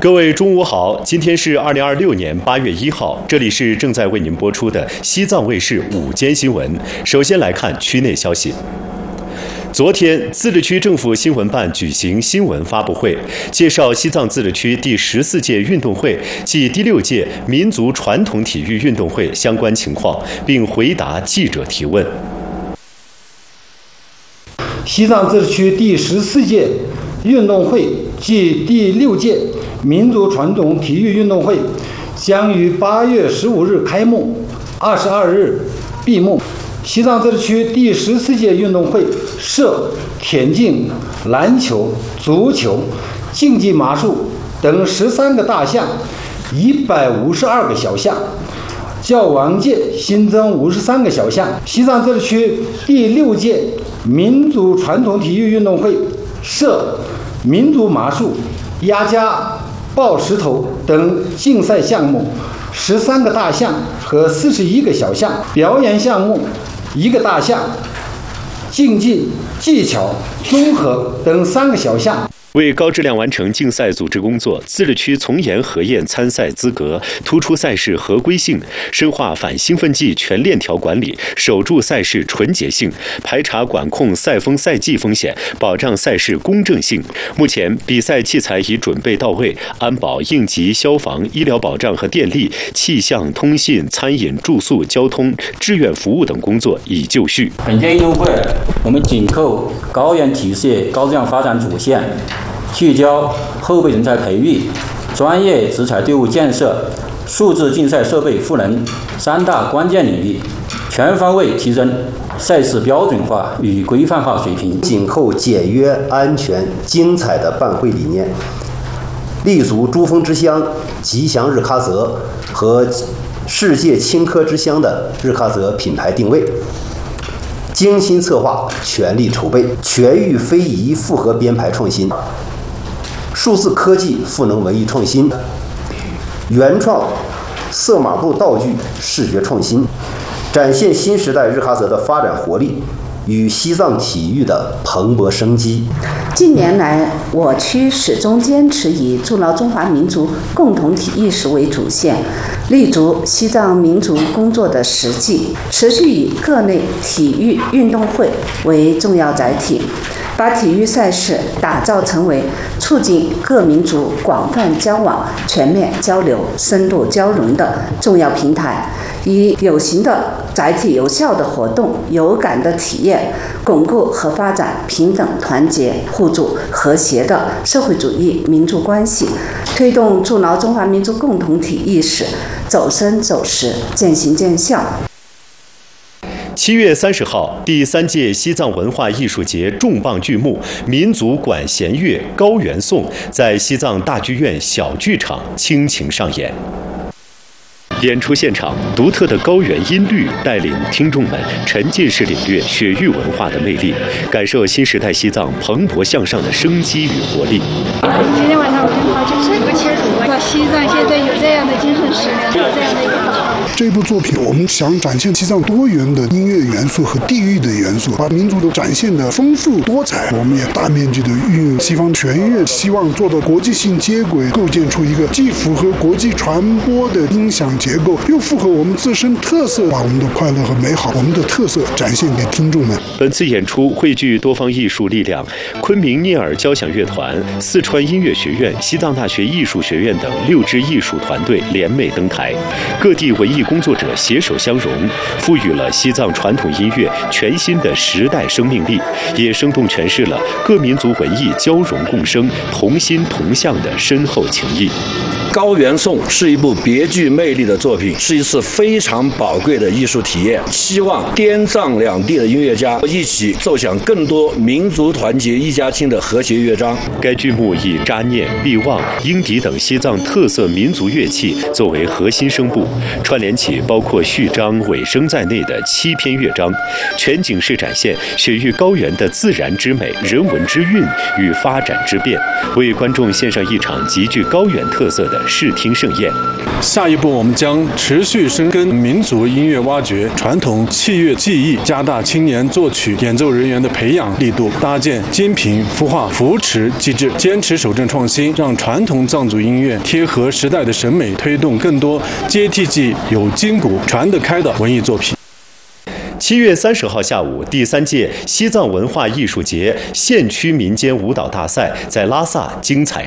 各位中午好，今天是2026年8月1号，这里是正在为您播出的西藏卫视午间新闻。首先来看区内消息。昨天，自治区政府新闻办举行新闻发布会，介绍西藏自治区第14届运动会暨第6届民族传统体育运动会相关情况，并回答记者提问。 西藏自治区第14届运动会暨第6届民族传统体育运动会将于8月15日开幕，22日闭幕。西藏自治区第14届运动会设田径、篮球、足球、竞技马术等13个大项，152个小项，较往届新增53个小项。西藏自治区第6届民族传统体育运动会设民族马术、压家、抱石头等竞赛项目13个大项和41个小项，表演项目1个大项，竞技、技巧、综合等3个小项。 为高质量完成竞赛组织工作，自治区从严核验参赛资格，突出赛事合规性，深化反兴奋剂全链条管理，守住赛事纯洁性，排查管控赛风赛季风险，保障赛事公正性。目前，比赛器材已准备到位，安保、应急、消防、医疗保障和电力、气象、通信、餐饮、住宿、交通、志愿服务等工作已就绪。 本届运动会，我们紧扣高原体系高质量发展主线，聚焦后备人才培育、专业职才队伍建设、数字竞赛设备赋能3大关键领域，全方位提升赛事标准化与规范化水平， 紧扣简约、安全、精彩的办会理念，立足珠峰之乡、吉祥日喀则和世界青稞之乡的日喀则品牌定位，精心策划，全力筹备，全域非遗复合编排创新，数字科技赋能文艺创新，原创色码布道具视觉创新，展现新时代日喀则的发展活力与西藏体育的蓬勃生机。 近年来，我区始终坚持以筑牢中华民族共同体意识为主线，立足西藏民族工作的实际，持续以各类体育运动会为重要载体，把体育赛事打造成为促进各民族广泛交往、全面交流、深度交融的重要平台，以有形的载体、有效的活动、有感的体验，巩固和发展平等、团结、互助、和谐的社会主义民族关系，推动筑牢中华民族共同体意识走深走实、渐行渐效。 7月30号，第3届西藏文化艺术节重磅剧目《民族管弦乐高原颂》在西藏大剧院小剧场倾情上演。演出现场，独特的高原音律带领听众们沉浸式领略雪域文化的魅力，感受新时代西藏蓬勃向上的生机与活力。 今天晚上我跟他就是一个切入，西藏现在有这样的精神食粮，有这样的一个文化。 这部作品我们想展现西藏多元的音乐元素和地域的元素，把民族都展现的丰富多彩。我们也大面积的运用西方弦乐，希望做到国际性接轨，构建出一个既符合国际传播的音响结构，又符合我们自身特色，把我们的快乐和美好、我们的特色展现给听众们。 本次演出汇聚多方艺术力量，昆明聂耳交响乐团、四川音乐学院、西藏大学艺术学院等6支艺术团队联袂登台，各地文艺工作者携手相融，赋予了西藏传统音乐全新的时代生命力，也生动诠释了各民族文艺交融共生、同心同向的深厚情谊。 高原颂是一部别具魅力的作品，是一次非常宝贵的艺术体验。希望滇藏两地的音乐家一起奏响更多民族团结一家亲的和谐乐章。 该剧目以扎念、毕旺、英笛等西藏特色民族乐器作为核心声部，串联起包括序章、尾声在内的7篇乐章，全景式展现雪域高原的自然之美、人文之韵与发展之变，为观众献上一场极具高原特色的视听盛宴。 下一步，我们将持续深耕民族音乐挖掘、传统器乐技艺，加大青年作曲演奏人员的培养力度，搭建精品孵化扶持机制，坚持守正创新，让传统藏族音乐贴合时代的审美，推动更多接地气、有筋骨、传得开的文艺作品。 7月30号下午，第3届西藏文化艺术节县区民间舞蹈大赛在拉萨精彩